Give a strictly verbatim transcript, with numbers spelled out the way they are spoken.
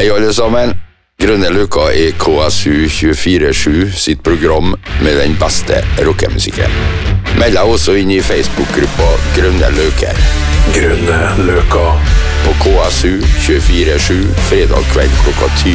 Hei alle sammen. Grønne Løker i K S U tjuefire sju sitt program med den beste rockemusikken. Meld deg også inn i Facebook-gruppa Grønne Løker. Grønne Løker På K S U tjuefire sju fredag kveld klokka ti.